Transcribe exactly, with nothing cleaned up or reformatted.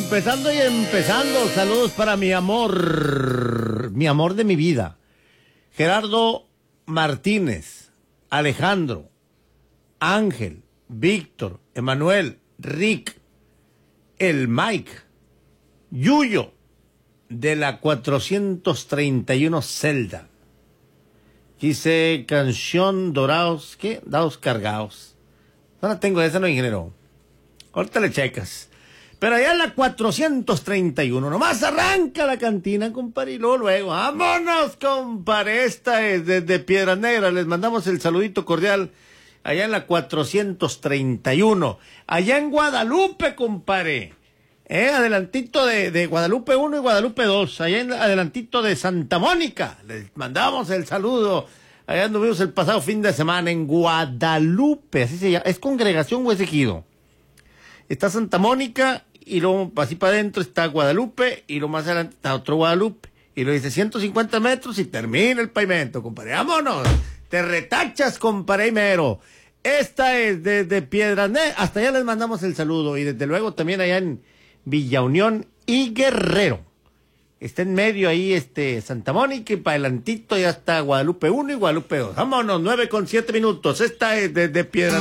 empezando y empezando. Saludos para mi amor, mi amor de mi vida. Gerardo Martínez, Alejandro, Ángel, Víctor, Emanuel, Rick, el Mike, Yuyo, de la cuatrocientos treinta y uno Celda. Dice canción dorados, ¿qué? Dados cargados. No la tengo, esa no, ingeniero. Ahorita le checas. Pero allá en la cuatrocientos treinta y uno, nomás arranca la cantina, compadre, y luego, luego, vámonos, compadre. Esta es desde Piedras Negras. Les mandamos el saludito cordial allá en la cuatrocientos treinta y uno. Allá en Guadalupe, compadre. Eh, adelantito de, de Guadalupe uno y Guadalupe dos. Allá en, adelantito de Santa Mónica. Les mandamos el saludo. Allá anduvimos el pasado fin de semana en Guadalupe. Así se llama. ¿Es congregación o es ejido? Está Santa Mónica y luego así para adentro está Guadalupe y lo más adelante está otro Guadalupe. Y lo dice ciento cincuenta metros y termina el pavimento, compadre. ¡Vámonos! Te retachas, compadre mero. Esta es desde Piedras Negras. Hasta allá les mandamos el saludo. Y desde luego también allá en Villa Unión y Guerrero. Está en medio ahí este Santa Mónica y para adelantito ya está Guadalupe uno y Guadalupe dos. Vámonos, nueve con siete minutos. Esta es desde Piedras